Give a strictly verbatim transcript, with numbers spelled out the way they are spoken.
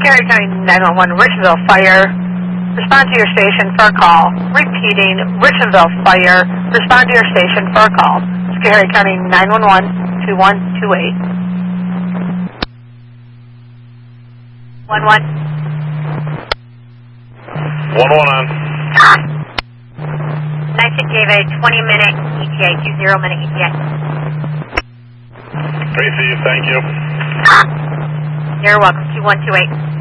Scary County nine one one, Richardville Fire. Respond to your station for a call. Repeating, Richardville Fire. Respond to your station for a call. Scary County nine one one, two one two eight. one one. one one on. Nice gave a twenty minute E T A, two zero minute E T A. Received, thank you. You're welcome, two one two eight.